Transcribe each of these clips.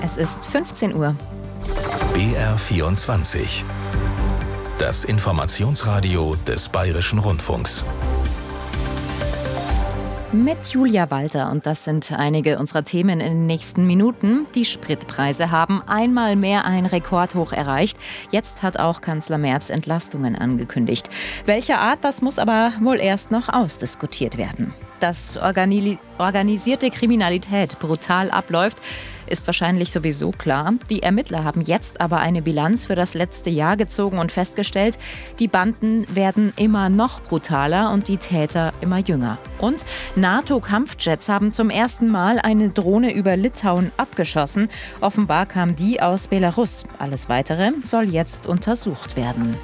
Es ist 15 Uhr. BR24. Das Informationsradio des Bayerischen Rundfunks. Mit Julia Walter, und das sind einige unserer Themen in den nächsten Minuten. Die Spritpreise haben einmal mehr ein Rekordhoch erreicht. Jetzt hat auch Kanzler Merz Entlastungen angekündigt. Welcher Art, das muss aber wohl erst noch ausdiskutiert werden. Dass organisierte Kriminalität brutal abläuft, ist wahrscheinlich sowieso klar. Die Ermittler haben jetzt aber eine Bilanz für das letzte Jahr gezogen und festgestellt, die Banden werden immer noch brutaler und die Täter immer jünger. Und NATO-Kampfjets haben zum ersten Mal eine Drohne über Litauen abgeschossen. Offenbar kam die aus Belarus. Alles Weitere soll jetzt untersucht werden.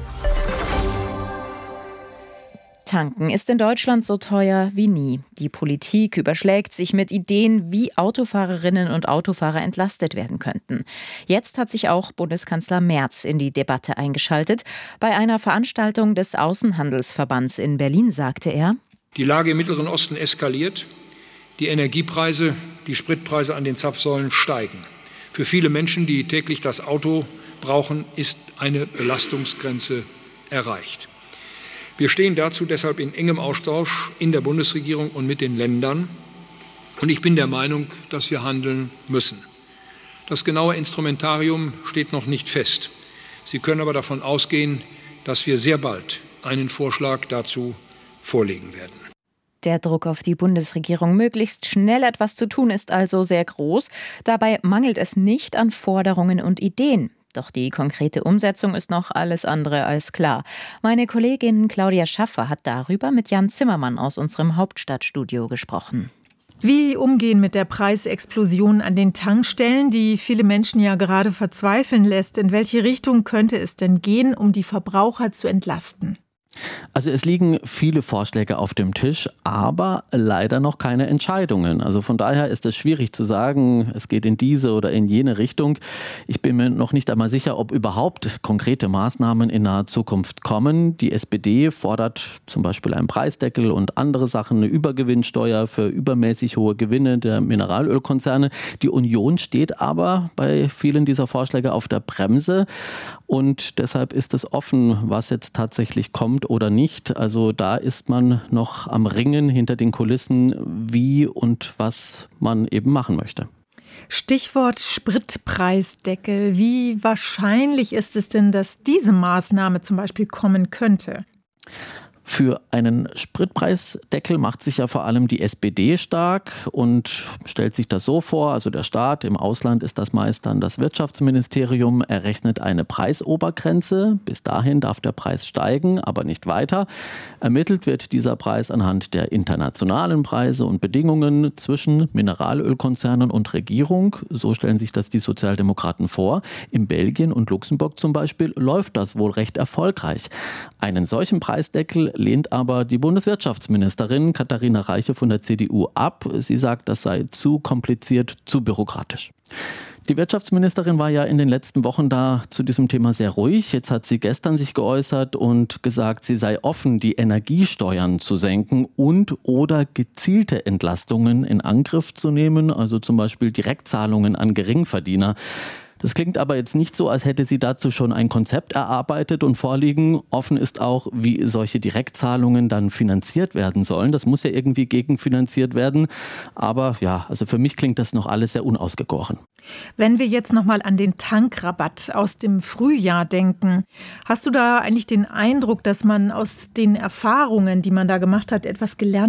Tanken ist in Deutschland so teuer wie nie. Die Politik überschlägt sich mit Ideen, wie Autofahrerinnen und Autofahrer entlastet werden könnten. Jetzt hat sich auch Bundeskanzler Merz in die Debatte eingeschaltet. Bei einer Veranstaltung des Außenhandelsverbands in Berlin sagte er: Die Lage im Mittleren Osten eskaliert. Die Energiepreise, die Spritpreise an den Zapfsäulen steigen. Für viele Menschen, die täglich das Auto brauchen, ist eine Belastungsgrenze erreicht. Wir stehen dazu deshalb in engem Austausch in der Bundesregierung und mit den Ländern. Und ich bin der Meinung, dass wir handeln müssen. Das genaue Instrumentarium steht noch nicht fest. Sie können aber davon ausgehen, dass wir sehr bald einen Vorschlag dazu vorlegen werden. Der Druck auf die Bundesregierung, möglichst schnell etwas zu tun, ist also sehr groß. Dabei mangelt es nicht an Forderungen und Ideen. Doch die konkrete Umsetzung ist noch alles andere als klar. Meine Kollegin Claudia Schaffer hat darüber mit Jan Zimmermann aus unserem Hauptstadtstudio gesprochen. Wie umgehen mit der Preisexplosion an den Tankstellen, die viele Menschen ja gerade verzweifeln lässt? In welche Richtung könnte es denn gehen, um die Verbraucher zu entlasten? Also es liegen viele Vorschläge auf dem Tisch, aber leider noch keine Entscheidungen. Also von daher ist es schwierig zu sagen, es geht in diese oder in jene Richtung. Ich bin mir noch nicht einmal sicher, ob überhaupt konkrete Maßnahmen in naher Zukunft kommen. Die SPD fordert zum Beispiel einen Preisdeckel und andere Sachen, eine Übergewinnsteuer für übermäßig hohe Gewinne der Mineralölkonzerne. Die Union steht aber bei vielen dieser Vorschläge auf der Bremse und deshalb ist es offen, was jetzt tatsächlich kommt oder nicht. Also da ist man noch am Ringen hinter den Kulissen, wie und was man eben machen möchte. Stichwort Spritpreisdeckel. Wie wahrscheinlich ist es denn, dass diese Maßnahme zum Beispiel kommen könnte? Für einen Spritpreisdeckel macht sich ja vor allem die SPD stark und stellt sich das so vor, also der Staat, im Ausland ist das meist dann das Wirtschaftsministerium, errechnet eine Preisobergrenze. Bis dahin darf der Preis steigen, aber nicht weiter. Ermittelt wird dieser Preis anhand der internationalen Preise und Bedingungen zwischen Mineralölkonzernen und Regierung. So stellen sich das die Sozialdemokraten vor. In Belgien und Luxemburg zum Beispiel läuft das wohl recht erfolgreich. Einen solchen Preisdeckel lehnt aber die Bundeswirtschaftsministerin Katharina Reiche von der CDU ab. Sie sagt, das sei zu kompliziert, zu bürokratisch. Die Wirtschaftsministerin war ja in den letzten Wochen da zu diesem Thema sehr ruhig. Jetzt hat sie gestern sich geäußert und gesagt, sie sei offen, die Energiesteuern zu senken und oder gezielte Entlastungen in Angriff zu nehmen, also zum Beispiel Direktzahlungen an Geringverdiener. Das klingt aber jetzt nicht so, als hätte sie dazu schon ein Konzept erarbeitet und vorliegen. Offen ist auch, wie solche Direktzahlungen dann finanziert werden sollen. Das muss ja irgendwie gegenfinanziert werden. Aber ja, also für mich klingt das noch alles sehr unausgegoren. Wenn wir jetzt nochmal an den Tankrabatt aus dem Frühjahr denken, hast du da eigentlich den Eindruck, dass man aus den Erfahrungen, die man da gemacht hat, etwas gelernt